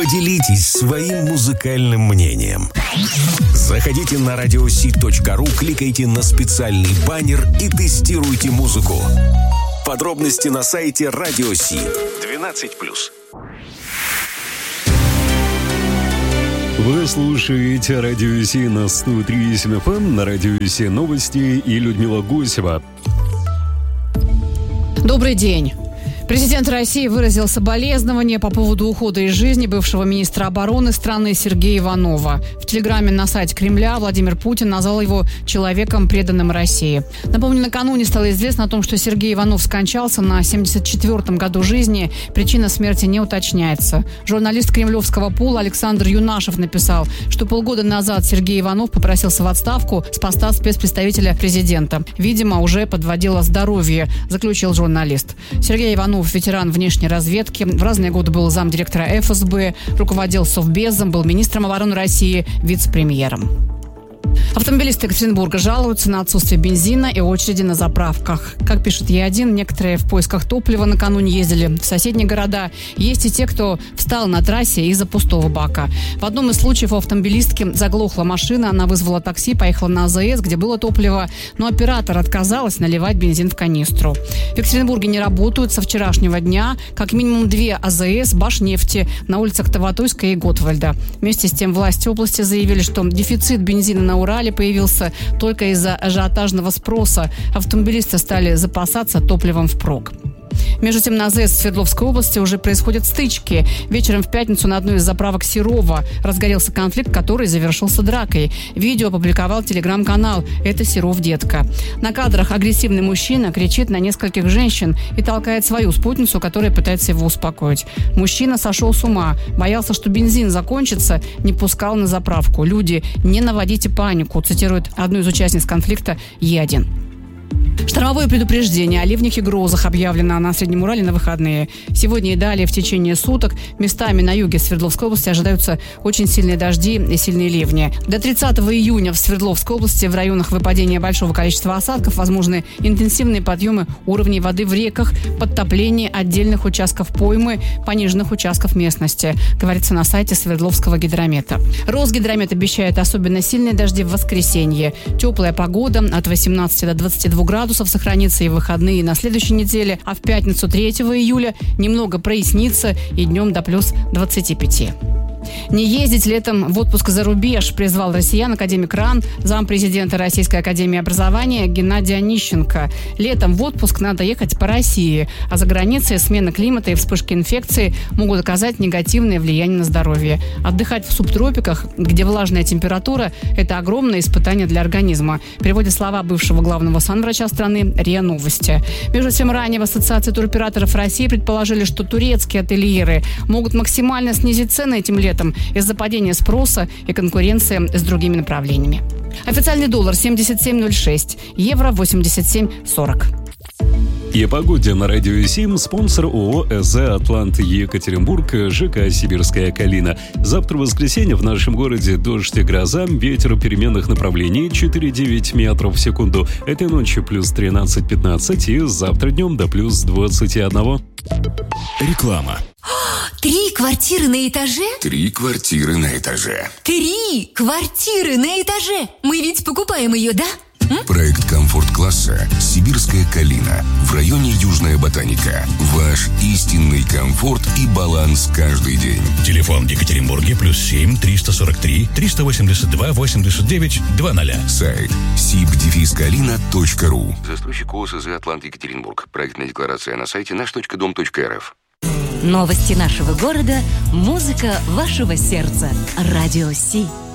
Поделитесь своим музыкальным мнением. Заходите на radiosee.ru, кликайте на специальный баннер и тестируйте музыку. Подробности на сайте Radio Sea. 12+. Вы слушаете Радио Си на 103.7 FM, на Радио Си новости и Людмила Гусева. Добрый день. Президент России выразил соболезнования по поводу ухода из жизни бывшего министра обороны страны Сергея Иванова. В телеграме на сайте Кремля Владимир Путин назвал его человеком, преданным России. Напомню, накануне стало известно о том, что Сергей Иванов скончался на 74-м году жизни. Причина смерти не уточняется. Журналист кремлевского пула Александр Юнашев написал, что полгода назад Сергей Иванов попросился в отставку с поста спецпредставителя президента. Видимо, уже подводило здоровье, заключил журналист. Сергей Иванов – ветеран внешней разведки, в разные годы был замдиректора ФСБ, руководил Совбезом, был министром обороны России, вице-премьером. Автомобилисты Екатеринбурга жалуются на отсутствие бензина и очереди на заправках. Как пишет Е1, некоторые в поисках топлива накануне ездили в соседние города. Есть и те, кто встал на трассе из-за пустого бака. В одном из случаев у автомобилистки заглохла машина, она вызвала такси, поехала на АЗС, где было топливо, но оператор отказалась наливать бензин в канистру. В Екатеринбурге не работают со вчерашнего дня как минимум 2 АЗС Башнефти на улицах Таватуйска и Готвальда. Вместе с тем власти области заявили, что дефицит бензина на Урале появился только из-за ажиотажного спроса. Автомобилисты стали запасаться топливом впрок. Между тем, на АЗС в Свердловской области уже происходят стычки. Вечером в пятницу на одной из заправок Серова разгорелся конфликт, который завершился дракой. Видео опубликовал телеграм-канал «Это Серов, детка». На кадрах агрессивный мужчина кричит на нескольких женщин и толкает свою спутницу, которая пытается его успокоить. Мужчина сошел с ума, боялся, что бензин закончится, не пускал на заправку. «Люди, не наводите панику», цитирует одну из участниц конфликта Е1. Штормовое предупреждение о ливнях и грозах объявлено на Среднем Урале на выходные. Сегодня и далее в течение суток местами на юге Свердловской области ожидаются очень сильные дожди и сильные ливни. До 30 июня в Свердловской области в районах выпадения большого количества осадков возможны интенсивные подъемы уровней воды в реках, подтопление отдельных участков поймы, пониженных участков местности, говорится на сайте Свердловского гидромета. Росгидромет обещает особенно сильные дожди в воскресенье. Теплая погода от 18 до 22 градусов сохранится и в выходные, и на следующей неделе, а в пятницу 3 июля немного прояснится и днем до плюс 25. Не ездить летом в отпуск за рубеж призвал россиян академик РАН, зампрезидента Российской академии образования Геннадий Онищенко. Летом в отпуск надо ехать по России, а за границей смена климата и вспышки инфекции могут оказать негативное влияние на здоровье. Отдыхать в субтропиках, где влажная температура – это огромное испытание для организма, приводят слова бывшего главного санврача страны РИА Новости. Между тем, ранее в Ассоциации туроператоров России предположили, что турецкие ательеры могут максимально снизить цены этим летом из-за падения спроса и конкуренции с другими направлениями. Официальный доллар 77.06, евро 87.40. И о погоде на Радио Сим. Спонсор ООО «ЭЗ Атлант Екатеринбург», ЖК «Сибирская Калина». Завтра воскресенье в нашем городе дождь и гроза, ветер переменных направлений 4,9 метров в секунду. Этой ночью плюс 13-15 и завтра днем до плюс 21. Реклама. 3 квартиры на этаже? 3 квартиры на этаже. 3 квартиры на этаже! Мы ведь покупаем ее, да? Проект комфорт-класса «Сибирская Калина» в районе Южная Ботаника. Ваш истинный комфорт и баланс каждый день. Телефон в Екатеринбурге +7 343 382 89 00. Сайт sib-kalina.ru. Застройщик ООО «ЭЗ Атлант Екатеринбург». Проектная декларация на сайте наш.дом.рф. Новости нашего города, музыка вашего сердца. Радио Си.